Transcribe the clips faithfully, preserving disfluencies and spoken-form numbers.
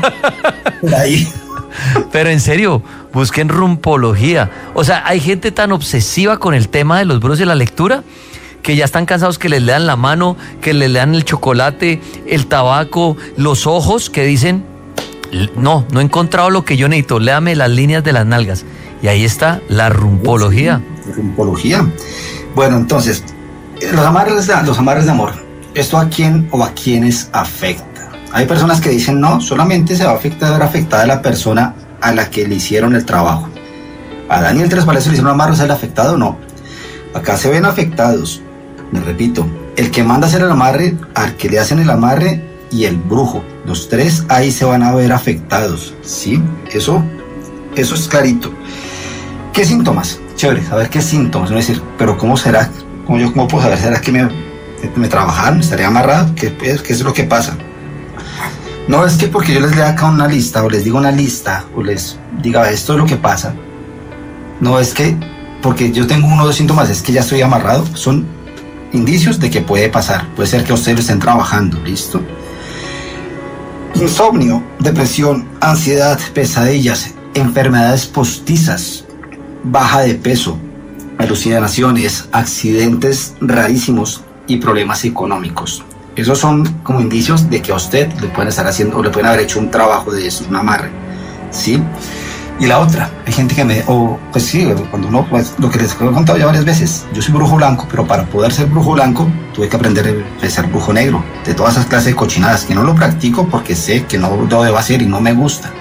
Por ahí. Pero en serio, busquen rumpología. O sea, hay gente tan obsesiva con el tema de los brujos y la lectura que ya están cansados que les lean la mano, que les lean el chocolate, el tabaco, los ojos, que dicen, no, no he encontrado lo que yo necesito, léame las líneas de las nalgas. Y ahí está la rumpología. Sí, rumpología. Bueno, entonces, los amarres, de, los amarres de amor, ¿esto a quién o a quiénes afecta? Hay personas que dicen, no, solamente se va a afectar, ver afectada a la persona a la que le hicieron el trabajo. A Daniel Tres Palacios le hicieron un amarre, ¿sale afectado o no? Acá se ven afectados. Me repito, el que manda hacer el amarre, al que le hacen el amarre y el brujo. Los tres ahí se van a ver afectados, ¿sí? Eso, eso es clarito. ¿Qué síntomas? Chévere, saber qué síntomas. No decir, pero ¿cómo será? ¿Cómo yo cómo puedo saber? ¿Será que me, me trabajaron? ¿Estaré amarrado? ¿Qué, qué es lo que pasa? No es que porque yo les lea acá una lista o les diga una lista o les diga esto es lo que pasa. No es que porque yo tengo uno o dos síntomas es que ya estoy amarrado. Son indicios de que puede pasar. Puede ser que ustedes lo estén trabajando, ¿listo? Insomnio, depresión, ansiedad, pesadillas, enfermedades postizas, baja de peso, alucinaciones, accidentes rarísimos y problemas económicos. Esos son como indicios de que a usted le pueden estar haciendo o le pueden haber hecho un trabajo de eso, un amarre, ¿sí? Y la otra, hay gente que me, o pues sí, cuando uno, pues, lo que les he contado ya varias veces, yo soy brujo blanco, pero para poder ser brujo blanco tuve que aprender a ser brujo negro, de todas esas clases de cochinadas, que no lo practico porque sé que no lo debo hacer y no me gusta.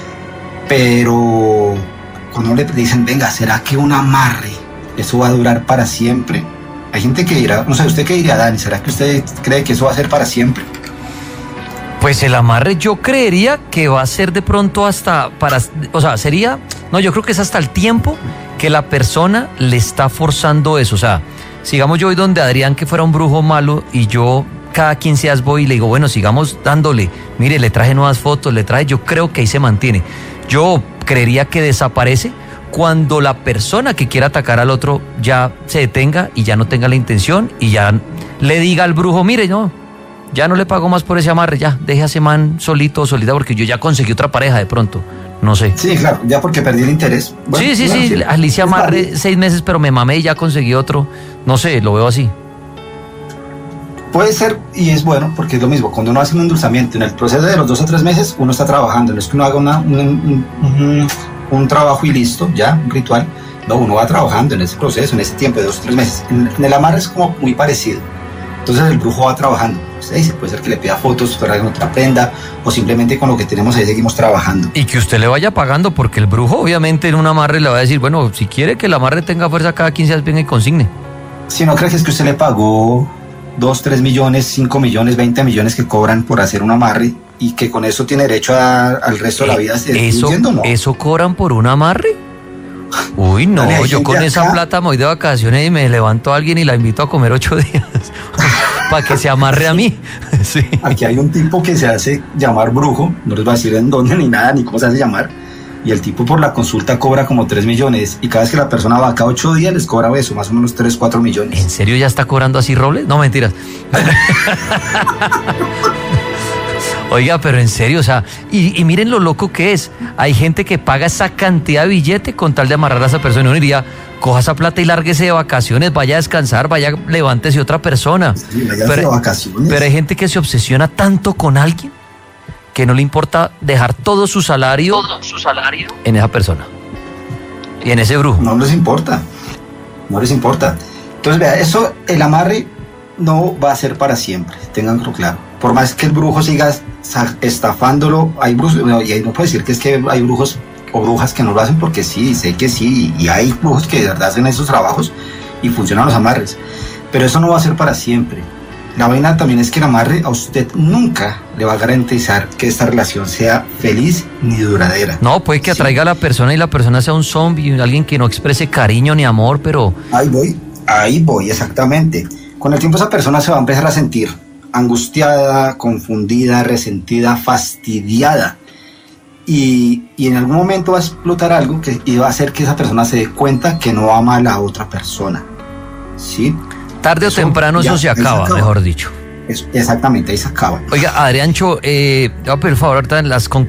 Pero cuando le dicen, venga, ¿será que un amarre, eso va a durar para siempre? Hay gente que dirá, no sé, ¿usted qué diría, Dani? ¿Será que usted cree que eso va a ser para siempre? Pues el amarre yo creería que va a ser de pronto hasta para, o sea, sería, no, yo creo que es hasta el tiempo que la persona le está forzando eso. O sea, sigamos yo voy donde Adrián que fuera un brujo malo y yo cada quince días voy y le digo, bueno, sigamos dándole, mire, le traje nuevas fotos, le traje, yo creo que ahí se mantiene. Yo creería que desaparece cuando la persona que quiera atacar al otro ya se detenga y ya no tenga la intención y ya le diga al brujo, mire, no, ya no le pago más por ese amarre, ya, deje a ese man solito o solita porque yo ya conseguí otra pareja de pronto, no sé. Sí, claro, ya porque perdí el interés. Bueno, sí, sí, claro, sí, sí, Alicia amarre vale. seis meses, pero me mamé y ya conseguí otro, no sé, lo veo así. Puede ser, y es bueno, porque es lo mismo, cuando uno hace un endulzamiento, en el proceso de los dos o tres meses, uno está trabajando, no es que uno haga una, un, un, un, un trabajo y listo, ya, un ritual, no, uno va trabajando en ese proceso, en ese tiempo de dos o tres meses. En, en el amarre es como muy parecido. Entonces el brujo va trabajando, usted dice, puede ser que le pida fotos para que otra prenda o simplemente con lo que tenemos ahí seguimos trabajando. Y que usted le vaya pagando porque el brujo obviamente en un amarre le va a decir, bueno, si quiere que el amarre tenga fuerza cada quince días, venga y consigne. Si no crees que es que usted le pagó dos, tres millones, cinco millones, veinte millones que cobran por hacer un amarre y que con eso tiene derecho a, al resto de la vida. ¿Eso, diciendo, ¿no? ¿Eso cobran por un amarre? Uy, no, Dale, yo con esa acá. plata me voy de vacaciones y me levanto a alguien y la invito a comer ocho días para que se amarre a mí. Sí. Aquí hay un tipo que se hace llamar brujo, no les voy a decir en dónde ni nada, ni cómo se hace llamar, y el tipo por la consulta cobra como tres millones y cada vez que la persona va cada ocho días les cobra eso, más o menos tres, cuatro millones. ¿En serio ya está cobrando así Robles? No, mentiras. Oiga, pero en serio, o sea, y, y miren lo loco que es. Hay gente que paga esa cantidad de billete con tal de amarrar a esa persona. Uno diría, coja esa plata y lárguese de vacaciones, vaya a descansar, vaya, levántese otra persona. Sí, pero, de vacaciones. Pero hay gente que se obsesiona tanto con alguien que no le importa dejar todo su salario, todo su salario en esa persona y en ese brujo. No les importa, no les importa. Entonces, vea, eso, el amarre no va a ser para siempre, tenganlo claro. Por más que el brujo siga estafándolo, hay brujos, y no puedo decir que es que hay brujos o brujas que no lo hacen porque sí, sé que sí, y hay brujos que de verdad hacen esos trabajos y funcionan los amarres, pero eso no va a ser para siempre. La vaina también es que el amarre a usted nunca le va a garantizar que esta relación sea feliz ni duradera. No, puede que atraiga sí. a la persona y la persona sea un zombie, alguien que no exprese cariño ni amor, pero... Ahí voy, ahí voy, exactamente. Con el tiempo esa persona se va a empezar a sentir angustiada, confundida, resentida, fastidiada. Y, y en algún momento va a explotar algo que y va a hacer que esa persona se dé cuenta que no ama a la otra persona. ¿Sí? Tarde o temprano ya, eso se acaba, se acaba, mejor dicho. Eso, exactamente, ahí se acaba. Oiga, Adriancho, eh, voy a pedir por favor ahorita en las conclusiones.